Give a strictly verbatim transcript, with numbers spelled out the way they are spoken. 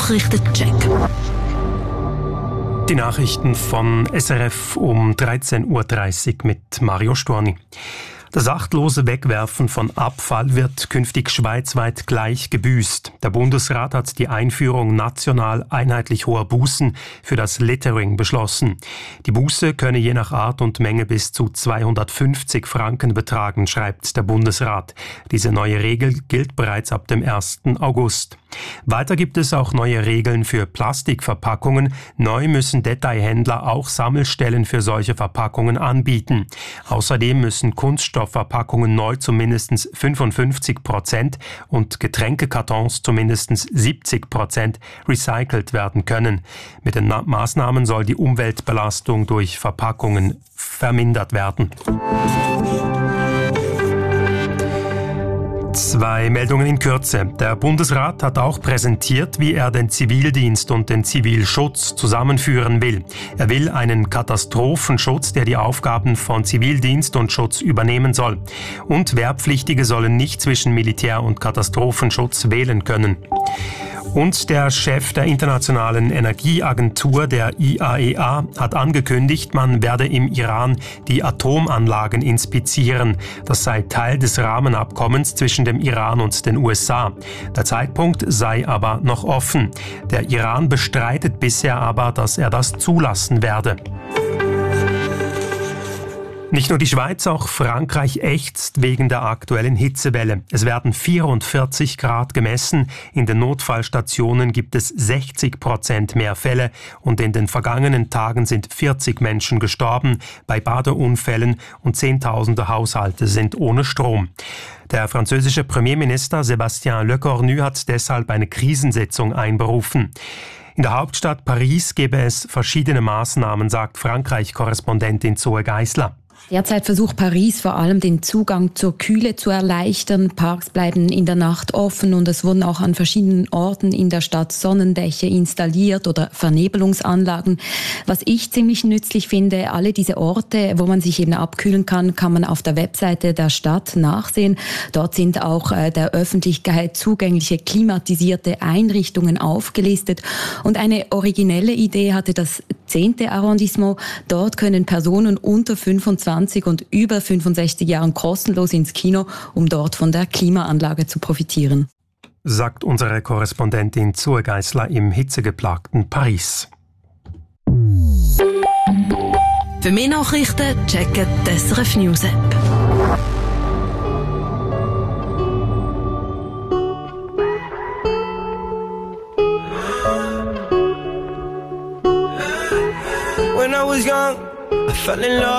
Nachrichtencheck. Die Nachrichten von S R F um dreizehn Uhr dreißig mit Mario Storni. Das achtlose Wegwerfen von Abfall wird künftig schweizweit gleich gebüßt. Der Bundesrat hat die Einführung national einheitlich hoher Bußen für das Littering beschlossen. Die Buße könne je nach Art und Menge bis zu zweihundertfünfzig Franken betragen, schreibt der Bundesrat. Diese neue Regel gilt bereits ab dem ersten August. Weiter gibt es auch neue Regeln für Plastikverpackungen. Neu müssen Detailhändler auch Sammelstellen für solche Verpackungen anbieten. Außerdem müssen Kunststoffverpackungen neu zu mindestens fünfundfünfzig Prozent und Getränkekartons zu mindestens siebzig Prozent recycelt werden können. Mit den Maßnahmen soll die Umweltbelastung durch Verpackungen vermindert werden. Zwei Meldungen in Kürze. Der Bundesrat hat auch präsentiert, wie er den Zivildienst und den Zivilschutz zusammenführen will. Er will einen Katastrophenschutz, der die Aufgaben von Zivildienst und Schutz übernehmen soll. Und Wehrpflichtige sollen nicht zwischen Militär- und Katastrophenschutz wählen können. Und der Chef der Internationalen Energieagentur, der I A E A, hat angekündigt, man werde im Iran die Atomanlagen inspizieren. Das sei Teil des Rahmenabkommens zwischen dem Iran und den U S A. Der Zeitpunkt sei aber noch offen. Der Iran bestreitet bisher aber, dass er das zulassen werde. Nicht nur die Schweiz, auch Frankreich ächzt wegen der aktuellen Hitzewelle. Es werden vierundvierzig Grad gemessen. In den Notfallstationen gibt es sechzig Prozent mehr Fälle und in den vergangenen Tagen sind vierzig Menschen gestorben bei Badeunfällen und Zehntausende Haushalte sind ohne Strom. Der französische Premierminister Sébastien Lecornu hat deshalb eine Krisensitzung einberufen. In der Hauptstadt Paris gebe es verschiedene Maßnahmen, sagt Frankreich-Korrespondentin Zoe Geisler. Derzeit versucht Paris vor allem den Zugang zur Kühle zu erleichtern. Parks bleiben in der Nacht offen und es wurden auch an verschiedenen Orten in der Stadt Sonnendächer installiert oder Vernebelungsanlagen. Was ich ziemlich nützlich finde, alle diese Orte, wo man sich eben abkühlen kann, kann man auf der Webseite der Stadt nachsehen. Dort sind auch äh, der Öffentlichkeit zugängliche klimatisierte Einrichtungen aufgelistet. Und eine originelle Idee hatte das zehnte Arrondissement. Dort können Personen unter fünfundzwanzig und über fünfundsechzig Jahren kostenlos ins Kino, um dort von der Klimaanlage zu profitieren. Sagt unsere Korrespondentin Zoe Geisler im hitzegeplagten Paris. Für mehr Nachrichten checken die S R F News App. When I was young, I fell in love.